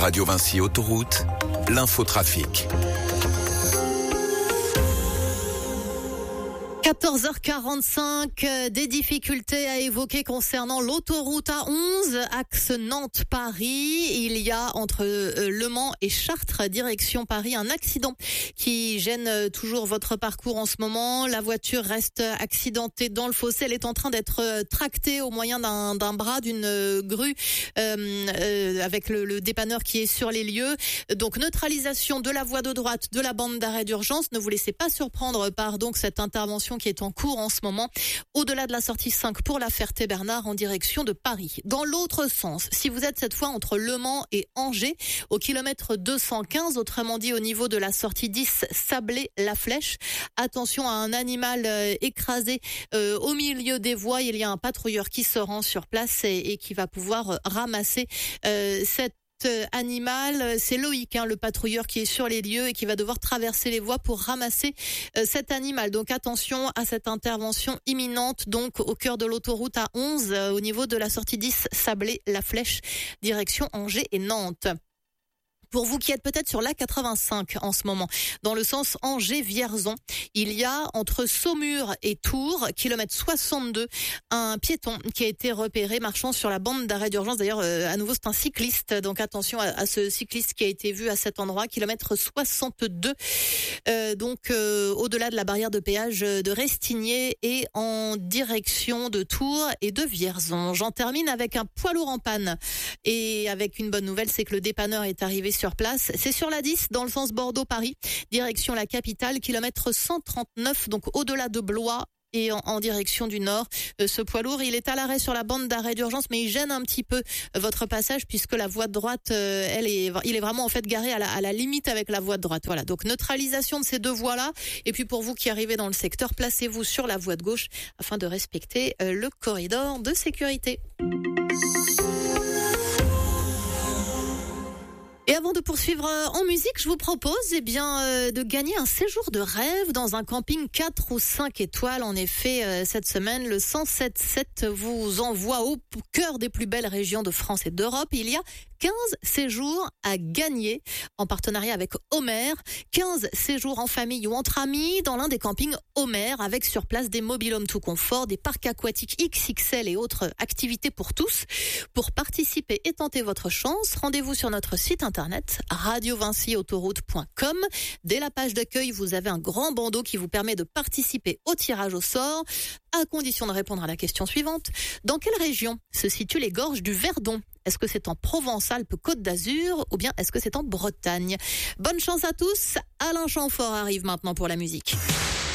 Radio Vinci Autoroute, l'infotrafic. 14h45, des difficultés à évoquer concernant l'autoroute A11, axe Nantes-Paris. Il y a entre Le Mans et Chartres, direction Paris, un accident qui gêne toujours votre parcours en ce moment. La voiture reste accidentée dans le fossé. Elle est en train d'être tractée au moyen d'un bras, d'une grue, avec le dépanneur qui est sur les lieux. Donc neutralisation de la voie de droite de la bande d'arrêt d'urgence. Ne vous laissez pas surprendre par donc cette intervention qui est en cours en ce moment, au-delà de la sortie 5 pour la Ferté-Bernard en direction de Paris. Dans l'autre sens, si vous êtes cette fois entre Le Mans et Angers, au kilomètre 215, autrement dit au niveau de la sortie 10 Sablé-La Flèche, attention à un animal écrasé au milieu des voies. Il y a un patrouilleur qui se rend sur place et qui va pouvoir ramasser cette animal. C'est Loïc, le patrouilleur qui est sur les lieux et qui va devoir traverser les voies pour ramasser cet animal. Donc attention à cette intervention imminente, donc au cœur de l'autoroute A11, au niveau de la sortie 10 Sablé-La Flèche, direction Angers et Nantes. Pour vous qui êtes peut-être sur l'A85 en ce moment, dans le sens Angers-Vierzon, il y a entre Saumur et Tours, kilomètre 62, un piéton qui a été repéré marchant sur la bande d'arrêt d'urgence. D'ailleurs, à nouveau, c'est un cycliste, donc attention à ce cycliste qui a été vu à cet endroit, kilomètre 62, au-delà de la barrière de péage de Restigné et en direction de Tours et de Vierzon. J'en termine avec un poids lourd en panne et avec une bonne nouvelle, c'est que le dépanneur est arrivé sur place. C'est sur la 10, dans le sens Bordeaux-Paris, direction la capitale, kilomètre 139, donc au-delà de Blois et en direction du nord. Ce poids lourd, il est à l'arrêt sur la bande d'arrêt d'urgence, mais il gêne un petit peu votre passage puisque la voie de droite, il est vraiment en fait garé à la limite avec la voie de droite. Voilà, donc neutralisation de ces deux voies-là. Et puis pour vous qui arrivez dans le secteur, placez-vous sur la voie de gauche afin de respecter le corridor de sécurité. Et avant de poursuivre en musique, je vous propose de gagner un séjour de rêve dans un camping 4 ou 5 étoiles. En effet, cette semaine, le 107.7 vous envoie au cœur des plus belles régions de France et d'Europe. Il y a 15 séjours à gagner en partenariat avec Homer. 15 séjours en famille ou entre amis dans l'un des campings Homer avec sur place des mobil-homes tout confort, des parcs aquatiques XXL et autres activités pour tous. Pour participer et tenter votre chance, rendez-vous sur notre site internet radiovinciautoroute.com. Dès la page d'accueil, vous avez un grand bandeau qui vous permet de participer au tirage au sort, à condition de répondre à la question suivante. Dans quelle région se situent les gorges du Verdon ? Est-ce que c'est en Provence-Alpes-Côte d'Azur ou bien est-ce que c'est en Bretagne ? Bonne chance à tous. Alain Chamfort arrive maintenant pour la musique.